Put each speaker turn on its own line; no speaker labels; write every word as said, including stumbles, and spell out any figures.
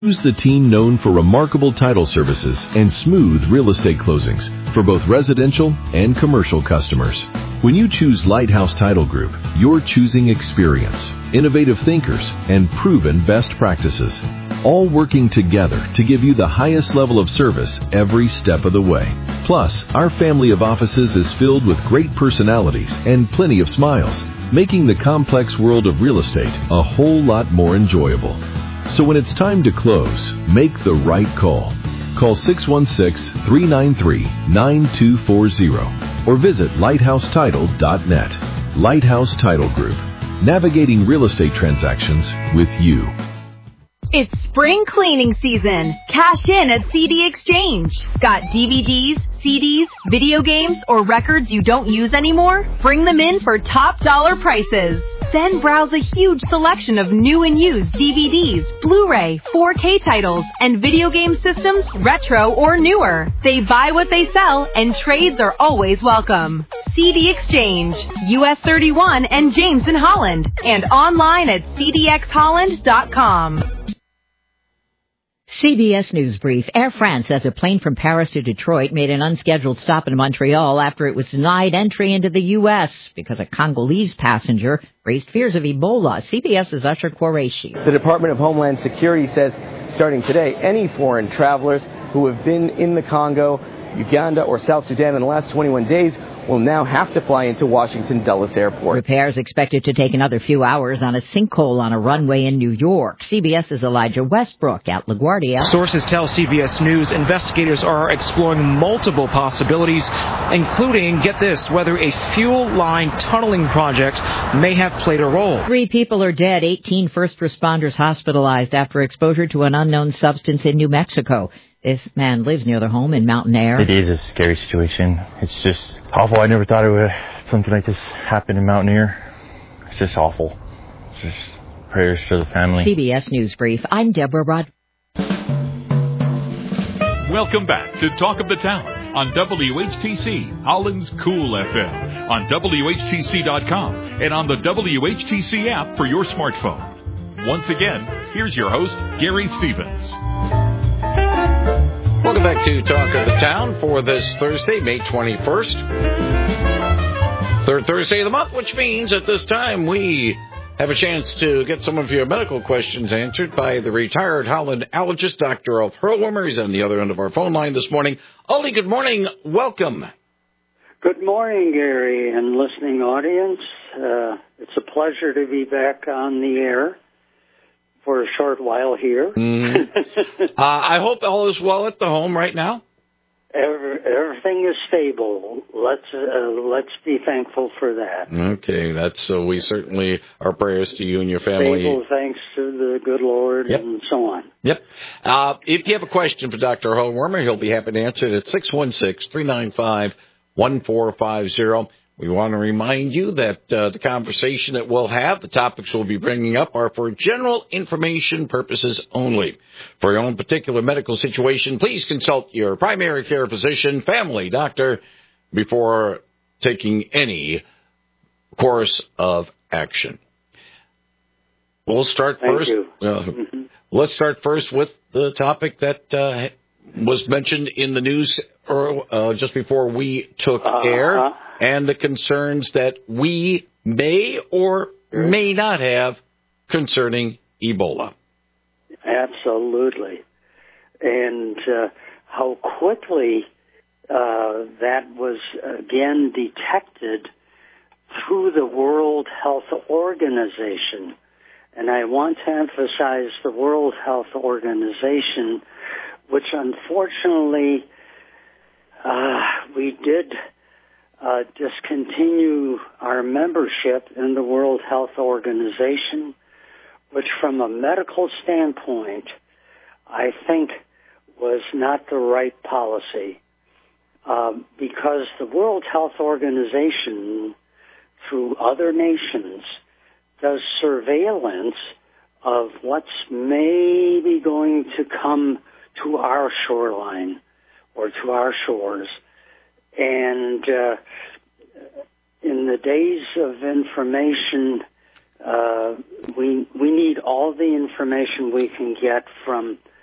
Choose the team known for remarkable title services and smooth real estate closings for both residential and commercial customers. When you choose Lighthouse Title Group, you're choosing experience, innovative thinkers, and proven best practices, all working together to give you the highest level of service every step of the way. Plus, our family of offices is filled with great personalities and plenty of smiles, making the complex world of real estate a whole lot more enjoyable. So when it's time to close, make the right call. Call six one six, three nine three, nine two four zero or visit lighthouse title dot net. Lighthouse Title Group, navigating real estate transactions with you.
It's spring cleaning season. Cash in at C D Exchange. Got D V Ds, C Ds, video games, or records you don't use anymore? Bring them in for top dollar prices. Then browse a huge selection of new and used D V Ds, Blu-ray, four K titles, and video game systems, retro or newer. They buy what they sell, and trades are always welcome. C D Exchange, U S thirty-one and James in Holland, and online at c d x holland dot com.
C B S News Brief. Air France says a plane from Paris to Detroit made an unscheduled stop in Montreal after it was denied entry into the U S because a Congolese passenger raised fears of Ebola. CBS's Usher Qureshi.
The Department of Homeland Security says starting today, any foreign travelers who have been in the Congo, Uganda, or South Sudan in the last twenty-one days will now have to fly into Washington Dulles Airport.
Repairs expected to take another few hours on a sinkhole on a runway in New York. CBS's Elijah Westbrook at LaGuardia.
Sources tell C B S News investigators are exploring multiple possibilities, including, get this, whether a fuel line tunneling project may have played a role.
Three people are dead, eighteen first responders hospitalized after exposure to an unknown substance in New Mexico. This man lives near their home in Mountain Air.
It is a scary situation. It's just awful. I never thought it would something like this happen in Mountain Air. It's just awful. It's just prayers for the family.
C B S News Brief. I'm Deborah Rod.
Welcome back to Talk of the Town on W H T C, Holland's Cool F M, on W H T C dot com, and on the W H T C app for your smartphone. Once again, here's your host, Gary Stevens.
Welcome back to Talk of the Town for this Thursday, May twenty-first. Third Thursday of the month, which means at this time we have a chance to get some of your medical questions answered by the retired Holland allergist, Doctor Ulf Hurlwimmer. He's on the other end of our phone line this morning. Ulf, good morning. Welcome.
Good morning, Gary, and listening audience. Uh, it's a pleasure to be back on the air for a short while here.
Mm. uh, I hope all is well at the home right now.
Every, everything is stable. Let's uh, let's be thankful for that.
Okay, that's so. Uh, we certainly our prayers to you and your family.
Stable, thanks to the good Lord,
yep.
and so on.
Yep. Uh, if you have a question for Doctor Hurlwimmer, he'll be happy to answer it at six one six, three nine five, one four five zero. We want to remind you that uh, the conversation that we'll have, the topics we'll be bringing up, are for general information purposes only. For your own particular medical situation, please consult your primary care physician, family doctor, before taking any course of action. We'll start
Thank
first.
You.
Uh,
mm-hmm.
Let's start first with the topic that uh, was mentioned in the news uh, just before we took uh-huh. air. And the concerns that we may or may not have concerning Ebola.
Absolutely. And uh, how quickly uh, that was again detected through the World Health Organization. And I want to emphasize the World Health Organization, which unfortunately uh, we did Uh, discontinue our membership in the World Health Organization, which from a medical standpoint, I think was not the right policy, um, because the World Health Organization, through other nations, does surveillance of what's maybe going to come to our shoreline or to our shores. And uh, in the days of information Uh, we we need all the information we can get from